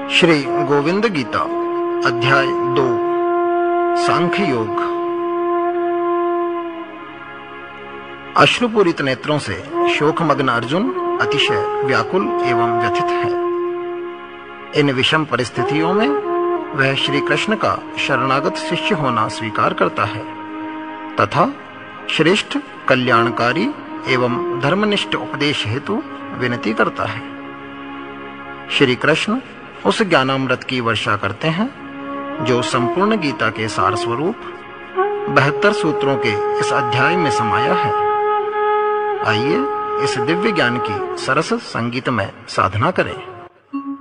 श्री गोविंद गीता अध्याय 2 सांख्य योग। अश्रुपूरित नेत्रों से शोकमग्न अर्जुन अतिशय व्याकुल एवं व्यथित है। इन विषम परिस्थितियों में वह श्री कृष्ण का शरणागत शिष्य होना स्वीकार करता है तथा श्रेष्ठ कल्याणकारी एवं धर्मनिष्ठ उपदेश हेतु विनती करता है। श्री कृष्ण उस ज्ञानामृत की वर्षा करते हैं जो संपूर्ण गीता के सार स्वरूप 72 सूत्रों के इस अध्याय में समाया है। आइए इस दिव्य ज्ञान की सरस संगीतमय साधना करें।